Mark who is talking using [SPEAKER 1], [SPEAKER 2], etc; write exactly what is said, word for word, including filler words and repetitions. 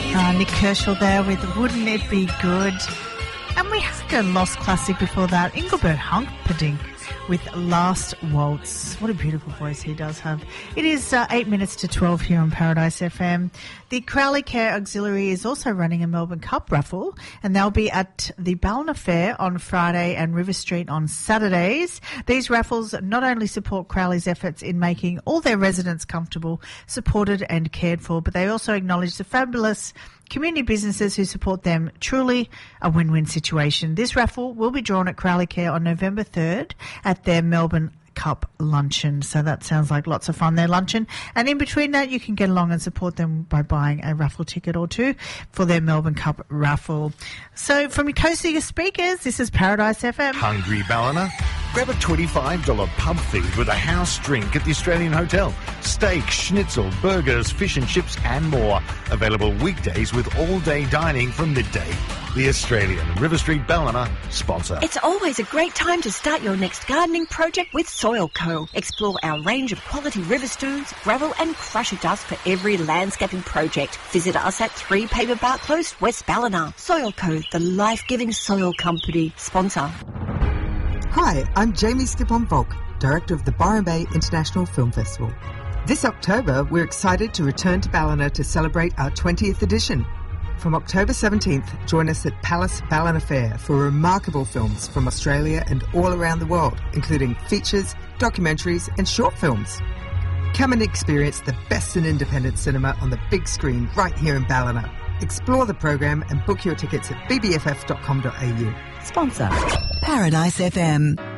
[SPEAKER 1] Uh, Nick Kershaw there with Wouldn't It Be Good? And we had a lost classic before that, Engelbert Humperdinck with Last Waltz. What a beautiful voice he does have. It is uh, eight minutes to twelve here on Paradise F M. The Crowley Care Auxiliary is also running a Melbourne Cup raffle, and they'll be at the Ballina Fair on Friday and River Street on Saturdays. These raffles not only support Crowley's efforts in making all their residents comfortable, supported and cared for, but they also acknowledge the fabulous community businesses who support them. Truly a win-win situation. This raffle will be drawn at Crowley Care on November third at their Melbourne Cup luncheon. So that sounds like lots of fun, their luncheon. And in between that, you can get along and support them by buying a raffle ticket or two for their Melbourne Cup raffle. So from your coast to your speakers, this is Paradise F M.
[SPEAKER 2] Hungry, Ballina? Grab a twenty-five dollars pub feed with a house drink at the Australian Hotel. Steak, schnitzel, burgers, fish and chips and more. Available weekdays with all-day dining from midday. The Australian, River Street Ballina, sponsor.
[SPEAKER 3] It's always a great time to start your next gardening project with Soil Co. Explore our range of quality river stones, gravel and crusher dust for every landscaping project. Visit us at three Paperbark Close, West Ballina. Soil Co, the life-giving soil company. Sponsor.
[SPEAKER 4] Hi, I'm Jamie Skipon-Volk, Director of the Byron Bay International Film Festival. This October, we're excited to return to Ballina to celebrate our twentieth edition. From October seventeenth, join us at Palace Ballina Fair for remarkable films from Australia and all around the world, including features, documentaries and short films. Come and experience the best in independent cinema on the big screen right here in Ballina. Explore the program and book your tickets at b b f f dot com dot a u.
[SPEAKER 3] Sponsor.
[SPEAKER 5] Paradise F M.